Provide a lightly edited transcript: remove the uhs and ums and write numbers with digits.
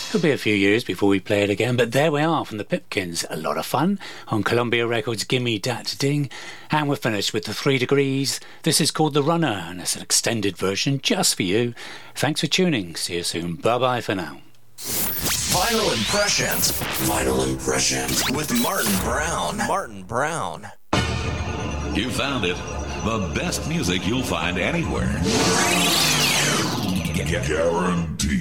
Could be a few years before we play it again, but there we are from the Pipkins. A lot of fun on Columbia Records' Gimme Dat Ding. And we're finished with the 3 Degrees. This is called The Runner, and it's an extended version just for you. Thanks for tuning. See you soon. Bye-bye for now. Final Impressions. Final Impressions with Martin Brown. Martin Brown. You found it. The best music you'll find anywhere. Guaranteed.